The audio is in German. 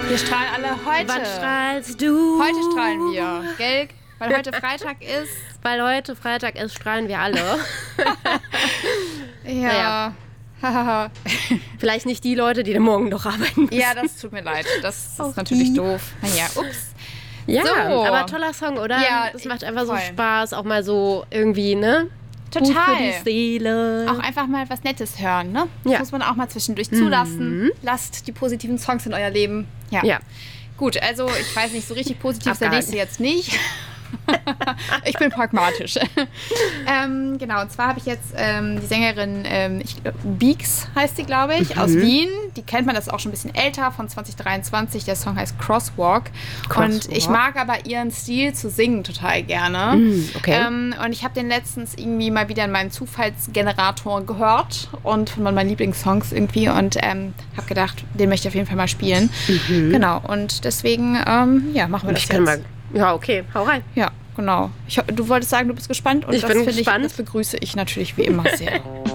Wir strahlen alle heute. Wann strahlst du? Heute strahlen wir, gell? Weil heute Freitag ist. Weil heute Freitag ist, strahlen wir alle. Ja. Naja. Vielleicht nicht die Leute, die dann morgen noch arbeiten müssen. Ja, das tut mir leid. Das ist natürlich doof. Naja, ups. Ja, So. aber toller Song, oder? Ja, das macht einfach voll. so Spaß, auch mal so irgendwie, ne? Total. Gut für die Seele. Auch einfach mal was Nettes hören, ne? Das Ja. muss man auch mal zwischendurch zulassen. Lasst die positiven Songs in euer Leben. Ja. Gut, also ich weiß nicht, so richtig positiv ist der Abgehalten. nächste jetzt nicht. Ich bin pragmatisch. Genau, und zwar habe ich jetzt die Sängerin Beeks heißt sie, glaube ich, aus Wien. Die kennt man, das ist auch schon ein bisschen älter, von 2023. Der Song heißt Crosswalk. Und ich mag aber ihren Stil zu singen total gerne. Okay. Und ich habe den letztens irgendwie mal wieder in meinem Zufallsgenerator gehört und von meinen Lieblingssongs irgendwie und habe gedacht, den möchte ich auf jeden Fall mal spielen. Genau, und deswegen, machen wir das Ich jetzt. kann mal. Ja, okay, hau rein. Ja, genau. Du wolltest sagen, du bist gespannt und Ich das bin finde gespannt. das begrüße ich natürlich wie immer sehr.